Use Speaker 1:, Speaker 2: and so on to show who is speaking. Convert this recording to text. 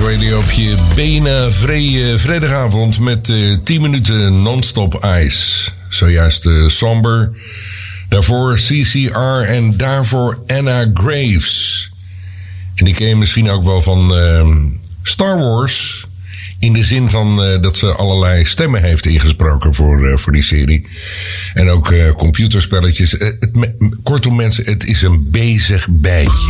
Speaker 1: Radio op je bijna vrijdagavond met 10 minuten non-stop ice. Zojuist Somber, daarvoor CCR en daarvoor Anna Graves. En die ken je misschien ook wel van Star Wars. In de zin van dat ze allerlei stemmen heeft ingesproken voor die serie. En ook computerspelletjes. Kortom mensen, het is een bezig bijtje.